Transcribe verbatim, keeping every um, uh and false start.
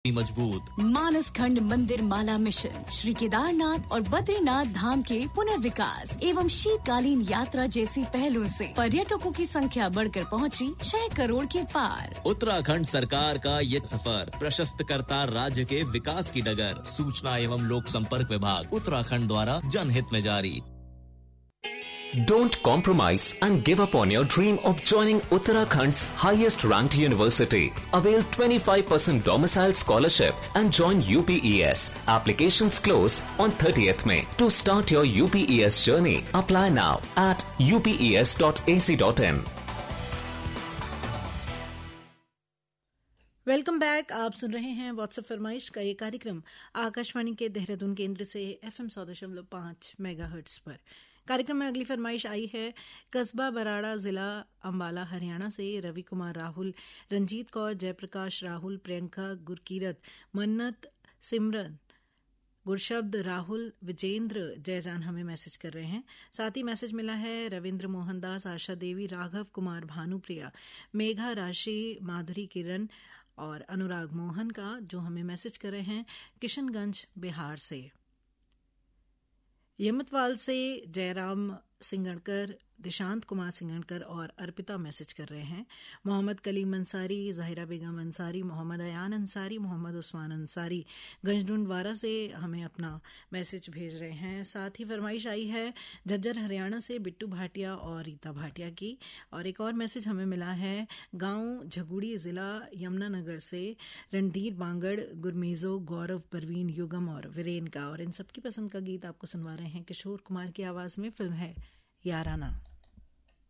मजबूत। मानस खंड मंदिर माला मिशन, श्री केदारनाथ और बद्रीनाथ धाम के पुनर्विकास एवं शीतकालीन यात्रा जैसी पहलों से पर्यटकों की संख्या बढ़कर पहुंची छह करोड़ के पार। उत्तराखंड सरकार का ये सफर प्रशस्त करता राज्य के विकास की डगर। सूचना एवं लोक संपर्क विभाग उत्तराखंड द्वारा जनहित में जारी। Don't compromise and give up on your dream of joining Uttarakhand's highest ranked university. Avail twenty-five percent domicile scholarship and join U P E S. Applications close on thirtieth May. To start your U P E S journey, apply now at u p e s dot a c dot in. Welcome back. आप सुन रहे हैं WhatsApp फरमाइश का ये कार्यक्रम आकाशवाणी के देहरादून केंद्र से एफ एम सौ दशमलव पाँच मेगाहर्ट्ज पर। कार्यक्रम में अगली फरमाइश आई है कस्बा बराड़ा जिला अंबाला हरियाणा से रवि कुमार राहुल, रंजीत कौर, जयप्रकाश राहुल, प्रियंका गुरकीरत, मन्नत, सिमरन, गुरशब्द, राहुल, विजेंद्र जयजान हमें मैसेज कर रहे हैं। साथ ही मैसेज मिला है रविंद्र मोहन दास, आशा देवी, राघव कुमार, भानुप्रिया, मेघा राशि, माधुरी किरण और अनुराग मोहन का, जो हमें मैसेज कर रहे हैं किशनगंज बिहार से। यमतवाल से जयराम सिंगणकर, दिशांत कुमार सिंगणकर और अर्पिता मैसेज कर रहे हैं। मोहम्मद कलीम अंसारी, ज़ाहिरा बेगम अंसारी, मोहम्मद अयान अंसारी, मोहम्मद उस्मान अंसारी गंजडुंडवारा से हमें अपना मैसेज भेज रहे हैं। साथ ही फरमाइश आई है झज्जर हरियाणा से बिट्टू भाटिया और रीता भाटिया की। और एक और मैसेज हमें मिला है गांव झगुड़ी ज़िला यमुनानगर से रणधीर बांगड़, गुरमेज़ो, गौरव, परवीन, युगम और वीरेन का। और इन सबकी पसंद का गीत आपको सुनवा रहे हैं किशोर कुमार की आवाज़ में। फिल्म है याराना।